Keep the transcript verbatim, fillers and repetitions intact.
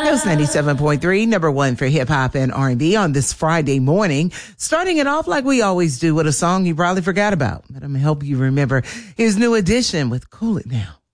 Coast ninety-seven point three, number one for hip hop and R and B on this Friday morning. Starting it off like we always do with a song you probably forgot about. But I'm going to help you remember his new edition with Cool It Now.